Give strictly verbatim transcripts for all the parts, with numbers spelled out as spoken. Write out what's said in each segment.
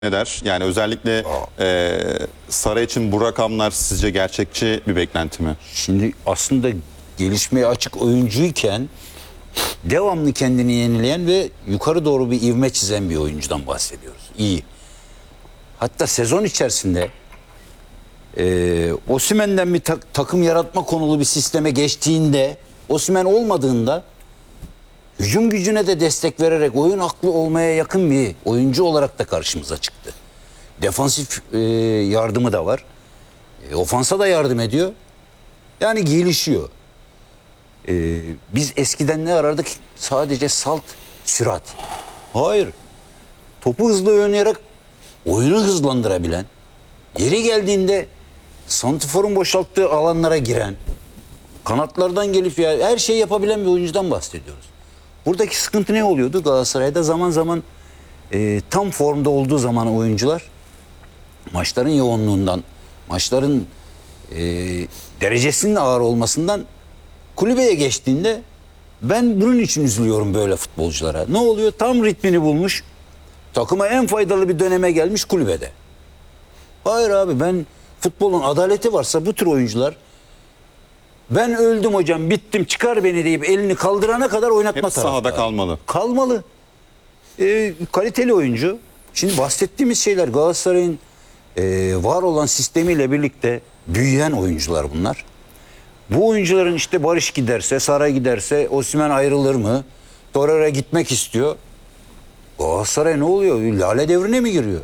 ne der? Yani özellikle e, Saray için bu rakamlar sizce gerçekçi bir beklenti mi? Şimdi aslında gelişmeye açık oyuncuyken devamlı kendini yenileyen ve yukarı doğru bir ivme çizen bir oyuncudan bahsediyoruz. İyi. Hatta sezon içerisinde e, Osimhen'den bir ta- takım yaratma konulu bir sisteme geçtiğinde, Osimhen olmadığında hücum gücüne de destek vererek oyun aklı olmaya yakın bir oyuncu olarak da karşımıza çıktı. Defansif e, yardımı da var. E, ofansa da yardım ediyor. Yani gelişiyor. E, biz eskiden ne arardık? Sadece salt, sürat. Hayır. Topu hızlı oynayarak oyunu hızlandırabilen, yeri geldiğinde santiforun boşalttığı alanlara giren, kanatlardan gelip ya her şeyi yapabilen bir oyuncudan bahsediyoruz. Buradaki sıkıntı ne oluyordu? Galatasaray'da zaman zaman e, tam formda olduğu zaman oyuncular maçların yoğunluğundan, maçların e, derecesinin ağır olmasından kulübeye geçtiğinde ben bunun için üzülüyorum böyle futbolculara. Ne oluyor? Tam ritmini bulmuş, takıma en faydalı bir döneme gelmiş kulübede. Hayır abi, ben futbolun adaleti varsa bu tür oyuncular ben öldüm hocam, bittim, çıkar beni deyip elini kaldırana kadar oynatma Hep sahada taraftarı. kalmalı. Kalmalı. Ee, kaliteli oyuncu. Şimdi bahsettiğimiz şeyler Galatasaray'ın e, var olan sistemiyle birlikte büyüyen oyuncular bunlar. Bu oyuncuların işte Barış giderse, Saray giderse, Osimhen ayrılır mı? Torreira gitmek istiyor. Galatasaray ne oluyor? Lale devrine mi giriyor?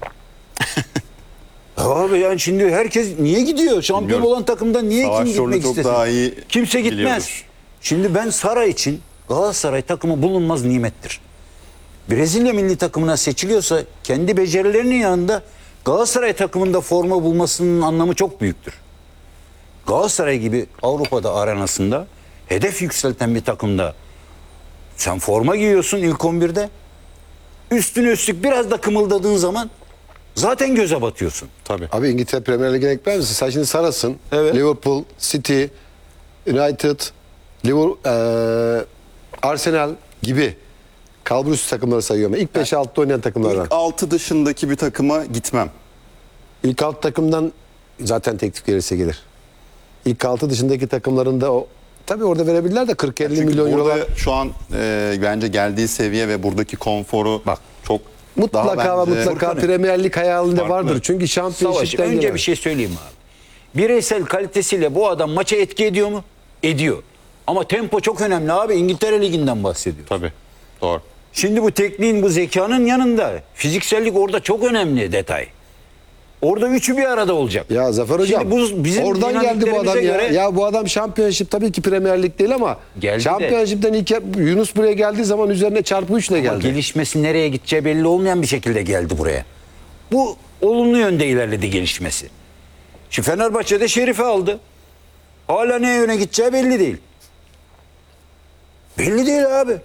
Abi yani şimdi herkes niye gidiyor? Şampiyon Bilmiyorum. olan takımdan niye Savaş kim gitmek yolunu çok istesin? daha iyi Kimse gitmez. biliyordur. Şimdi ben Saray için Galatasaray takımı bulunmaz nimettir. Brezilya milli takımına seçiliyorsa kendi becerilerinin yanında Galatasaray takımında forma bulmasının anlamı çok büyüktür. Galatasaray gibi Avrupa'da arenasında hedef yükselten bir takımda sen forma giyiyorsun ilk on birde. Üstüne üstlük biraz da kımıldadığın zaman zaten göze batıyorsun. Tabii. Abi İngiltere Premier Ligi'ne ekler misin? Sen şimdi Saras'ın, Evet. Liverpool, City, United, Liverpool, eee, Arsenal gibi kalburüstü takımları sayıyorum. İlk beş altıda oynayan takımlar var. İlk altı dışındaki bir takıma gitmem. İlk altı takımdan zaten teklif gelirse gelir. İlk altı dışındaki takımların da o tabii orada verebilirler de kırk elli Çünkü milyon burada eurolar. şu an e, bence geldiği seviye ve buradaki konforu Bak, çok Mutlaka daha ve bence mutlaka Furkan'ım, Premier Lig hayalinde farklı. vardır. Çünkü Savaş, şampiyonşipten önce gelir. bir şey söyleyeyim abi. Bireysel kalitesiyle bu adam maça etki ediyor mu? Ediyor. Ama tempo çok önemli abi. İngiltere Ligi'nden bahsediyor. Tabii. Doğru. Şimdi bu tekniğin, bu zekanın yanında fiziksellik orada çok önemli detay. Orada üçü bir arada olacak. Ya Zafer Hocam, Şimdi bu bizim oradan geldi bu adam ya. dinamiklerimize göre- Ya bu adam şampiyonşip tabii ki Premier Lig değil ama Geldi de. şampiyonşipten ilk Yunus buraya geldiği zaman üzerine çarpı üçle Ama geldi. gelişmesi nereye gideceği belli olmayan bir şekilde geldi buraya. Bu olumlu yönde ilerledi gelişmesi. Şimdi Fenerbahçe'de Şerif'i aldı. Hala ne yöne gideceği belli değil. Belli değil abi.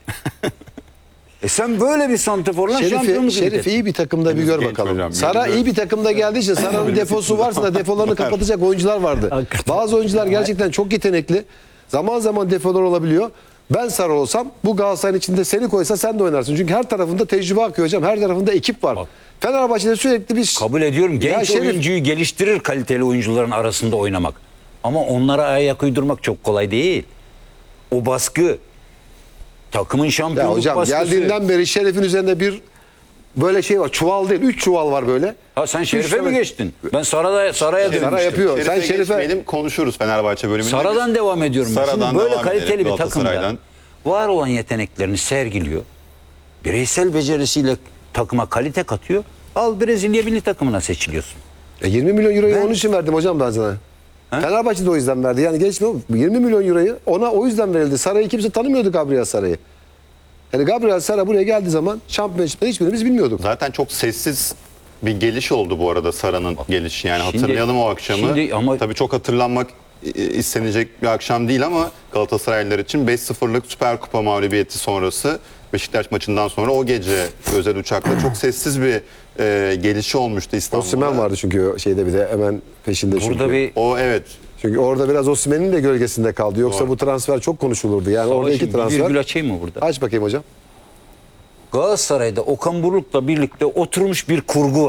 e sen böyle bir santraforla Şerifi, şampiyonluk Şerif ülkesi. iyi bir takımda bir Henüz gör genç bakalım. hocam, Sara bilmiyorum. iyi bir takımda geldiği için Sara'nın defosu varsa da defolarını kapatacak oyuncular vardı. Bazı oyuncular gerçekten çok yetenekli. Zaman zaman defolar olabiliyor. Ben Sara olsam bu Galatasaray'ın içinde seni koysa sen de oynarsın. Çünkü her tarafında tecrübe akıyor hocam. Her tarafında ekip var. Bak. Fenerbahçe'de sürekli bir... Kabul ediyorum. Genç Ya Şerif- oyuncuyu geliştirir kaliteli oyuncuların arasında oynamak. Ama onlara ayak uydurmak çok kolay değil. O baskı, takımın Ya şampiyonluk hocam baskısı. geldiğinden beri Şerif'in üzerinde bir böyle şey var. Çuval değil. Üç çuval var böyle. Ha sen Şerif'e Üç mi tane- geçtin? Ben Sara'da, Sara'ya Sara dönmüştüm. yapıyor. Sen Şerif'e Şerif'e... geçmeyelim, konuşuruz Fenerbahçe bölümünde. Sara'dan devam ediyorum. ben. Sara'dan Şimdi böyle devam kaliteli edelim, bir takımda Galatasaray'dan. var olan yeteneklerini sergiliyor. Bireysel becerisiyle takıma kalite katıyor. Al Brezilya milli takımına seçiliyorsun. E yirmi milyon euroyu Ben- onun için verdim hocam ben sana. Fenerbahçe de o yüzden verdi. Yani geçme yirmi milyon euroyu ona o yüzden verildi. Saray'ı kimse tanımıyordu, Gabriel Saray'ı. Yani Gabriel Saray buraya geldiği zaman şampiyonşipte hiçbirimiz bilmiyorduk. Zaten çok sessiz bir geliş oldu bu arada Sara'nın gelişi. Yani Şimdi- hatırlayalım o akşamı. şimdi ama- Tabii çok hatırlanmak e, istenecek bir akşam değil ama Galatasaraylılar için beş sıfırlık Süper Kupa mağlubiyeti sonrası Beşiktaş maçından sonra o gece özel uçakla çok sessiz bir e, gelişi olmuştu İstanbul'da. Osimhen vardı çünkü o şeyde bir de hemen peşinde çünkü. Burada bir O evet. Çünkü orada biraz Osimhen'in de gölgesinde kaldı. Yoksa Doğru. bu transfer çok konuşulurdu. Yani orada iki Savaş'ın bir transfer. virgül açayım mı burada? Aç bakayım hocam. Galatasaray'da Okan Buruk'la birlikte oturmuş bir kurgu var.